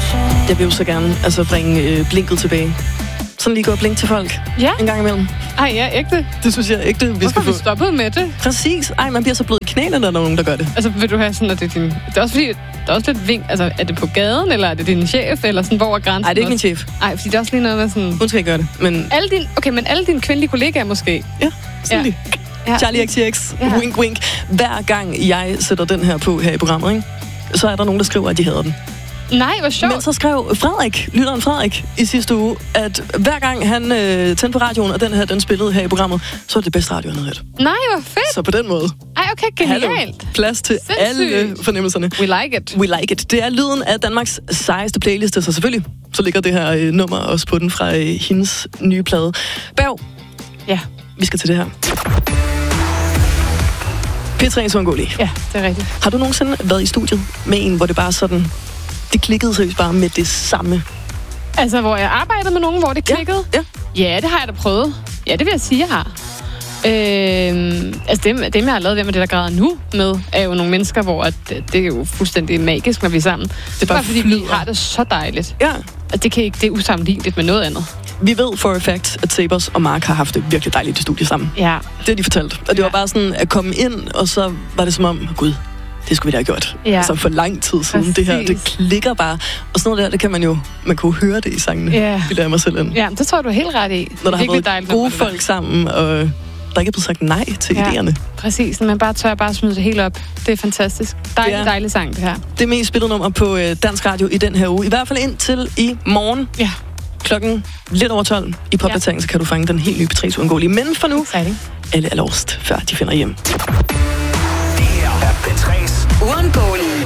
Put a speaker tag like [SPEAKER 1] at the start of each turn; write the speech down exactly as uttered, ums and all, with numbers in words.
[SPEAKER 1] Jeg vil jo så gerne altså, bringe øh, blinket tilbage. Sådan lige gå og blink til folk
[SPEAKER 2] ja.
[SPEAKER 1] en gang imellem.
[SPEAKER 2] Ej, ja, ægte.
[SPEAKER 1] Det synes jeg ægte, vi
[SPEAKER 2] Hvorfor
[SPEAKER 1] skal
[SPEAKER 2] har vi
[SPEAKER 1] få.
[SPEAKER 2] stoppet med det?
[SPEAKER 1] Præcis. Ej, man bliver så blød i knæene, når der er nogen, der gør det.
[SPEAKER 2] Altså, vil du have sådan, at det er din... Det er også fordi, der er også lidt vink. Altså, er det på gaden, eller er det din chef, eller sådan, hvor er grænsen?
[SPEAKER 1] Nej, det er ikke min chef.
[SPEAKER 2] Nej, fordi det er også lige noget med sådan...
[SPEAKER 1] Hun skal ikke gøre det, men...
[SPEAKER 2] Alle din, okay, men alle dine kvindelige kollegaer måske?
[SPEAKER 1] Ja, sådan ja. lige. Ja. Charlie X C X, ja. Wink wink. Hver gang jeg sætter den her på her i programmet, ikke? Så er der nogen, der skriver, at de hader den.
[SPEAKER 2] Nej, hvor sjovt.
[SPEAKER 1] Men så skrev Frederik, lytteren Frederik, i sidste uge, at hver gang han øh, tændte på radioen, og den her, den spillede her i programmet, så er det bedste radio, han havde hørt.
[SPEAKER 2] Nej, hvor fedt.
[SPEAKER 1] Så på den måde.
[SPEAKER 2] Ej, okay, genialt.
[SPEAKER 1] Hallo. Plads til Sindssygt. alle fornemmelserne.
[SPEAKER 2] We like it.
[SPEAKER 1] We like it. Det er lyden af Danmarks sejeste playliste, så selvfølgelig så ligger det her øh, nummer også på den fra øh, hendes nye plade. Bav.
[SPEAKER 2] Ja.
[SPEAKER 1] Vi skal til det her. P tre's uundgåelige.
[SPEAKER 2] Ja, det er rigtigt.
[SPEAKER 1] Har du nogensinde været i studiet med en, hvor det bare sådan... Det klikkede seriøst bare med det samme?
[SPEAKER 2] Altså, hvor jeg arbejdede med nogen, hvor det klikkede?
[SPEAKER 1] Ja. Ja,
[SPEAKER 2] ja det har jeg da prøvet. Ja, det vil jeg sige, jeg har. Øhm, altså, dem, dem, jeg har lavet ved med det, der græder nu med, er jo nogle mennesker, hvor at, det er jo fuldstændig magisk, når vi er sammen. Det er bare, bare fordi, flyder. Vi har det så dejligt.
[SPEAKER 1] Ja.
[SPEAKER 2] At det, kan ikke, det er usammenligneligt med noget andet.
[SPEAKER 1] Vi ved for a fact, at Sebers og Mark har haft det virkelig dejligt i studiet sammen.
[SPEAKER 2] Ja.
[SPEAKER 1] Det har de fortalt. Og det ja. var bare sådan at komme ind, og så var det som om, gud, det skulle vi da have gjort. Ja. Altså for lang tid siden. Præcis. Det her, det klikker bare. Og sådan noget der, det kan man jo, man kunne høre det i sangene.
[SPEAKER 2] Ja.
[SPEAKER 1] Det lader mig selv ind.
[SPEAKER 2] Ja, det tror jeg, du er helt ret i.
[SPEAKER 1] Når der har været dejligt, gode folk sammen, og der ikke er blevet sagt nej til ja. idéerne.
[SPEAKER 2] Præcis, når man bare tør bare smide det helt op. Det er fantastisk. Dejlig, ja. dejlig sang, det her.
[SPEAKER 1] Det mest spillede nummer på øh, Dansk Radio i den her uge. I hvert fald indtil i morgen.
[SPEAKER 2] Ja.
[SPEAKER 1] Klokken lidt over tolv i popdateringen, ja. så kan du fange den helt nye P tre's uundgåelige. Men for nu,
[SPEAKER 2] Exciting.
[SPEAKER 1] alle er lost, før de finder hjem.
[SPEAKER 3] Det her er P tre's uundgåelige.